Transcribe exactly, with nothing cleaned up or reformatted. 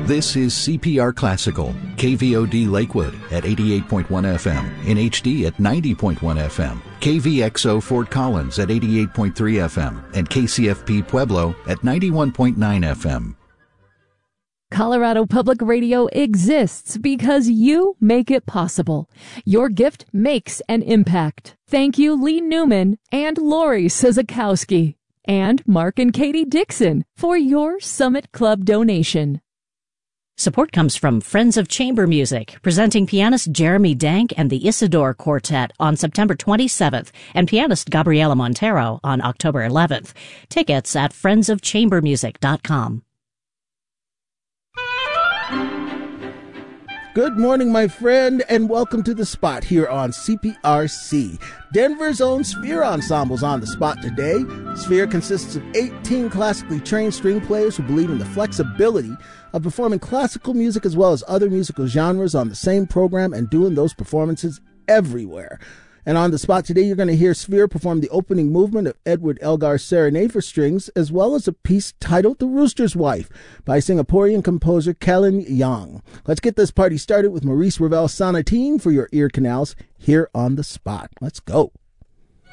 This is C P R Classical, K V O D Lakewood at eighty-eight point one F M, in H D at ninety point one F M, K V X O Fort Collins at eighty-eight point three F M, and K C F P Pueblo at ninety-one point nine F M. Colorado Public Radio exists because you make it possible. Your gift makes an impact. Thank you, Lee Newman and Lori Sizakowski and Mark and Katie Dixon for your Summit Club donation. Support comes from Friends of Chamber Music, presenting pianist Jeremy Dank and the Isidore Quartet on September twenty-seventh and pianist Gabriela Montero on October eleventh. Tickets at friends of chamber music dot com. Good morning, my friend, and welcome to The Spot here on C P R C. Denver's own Sphere Ensemble's on The Spot today. Sphere consists of eighteen classically trained string players who believe in the flexibility of performing classical music as well as other musical genres on the same program and doing those performances everywhere. And on The Spot today, you're going to hear Sphere perform the opening movement of Edward Elgar's Serenade for Strings, as well as a piece titled The Rooster's Wife by Singaporean composer Kellen Young. Let's get this party started with Maurice Ravel Sonatine for your ear canals here on The Spot. Let's go.